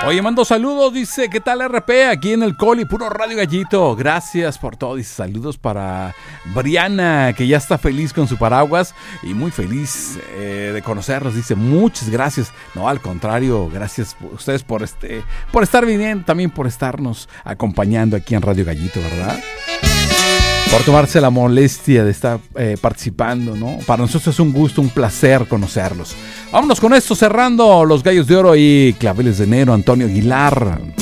Oye, mando saludos, dice, ¿qué tal RP? Aquí en el Coli, puro Radio Gallito. Gracias por todo, dice, saludos para Briana, que ya está feliz con su paraguas y muy feliz de conocerlos, dice, muchas gracias. No, al contrario, gracias a ustedes por estar viniendo, también por estarnos acompañando aquí en Radio Gallito, ¿verdad? Por tomarse la molestia de estar participando, ¿no? Para nosotros es un gusto, un placer conocerlos. Vámonos con esto, cerrando Los Gallos de Oro y Claveles de Enero, Antonio Aguilar.